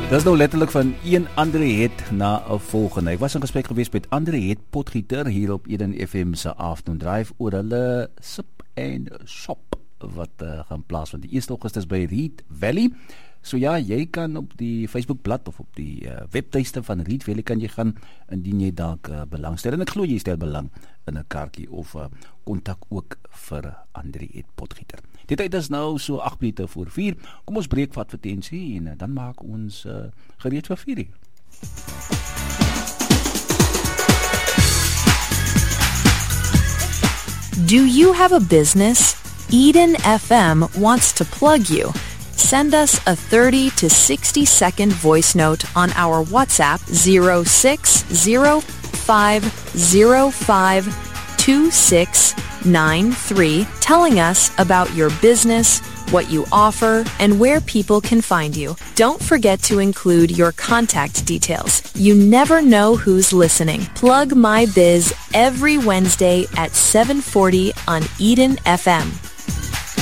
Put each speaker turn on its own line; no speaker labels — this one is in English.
Dat is nou letterlik van een Andriet na 'n volgende. Ek was in gesprek geweest met Andriet Potgieter hier op Eden FM se Afternoon Drive oor hulle sip en shop wat gaan plaasvind die 1 Augustus by Reed Valley. So ja, jy kan op die Facebookblad of op die webtuiste van Reed Valley kan jy gaan indien jy dalk belangstel. En ek glo jy stel belang in 'n kaartjie of kontak ook vir Andriet Potgieter. Die tyd is nou so 8 minute voor 4. Kom ons breek wat advertensie en dan maak ons gereed vir 4 uur.
Do you have a business? Eden FM wants to plug you. Send us a 30 to 60 second voice note on our WhatsApp 0605052693 telling us about your business, what you offer, and where people can find you. Don't forget to include your contact details. You never know who's listening. Plug My Biz every Wednesday at 7:40 on Eden FM.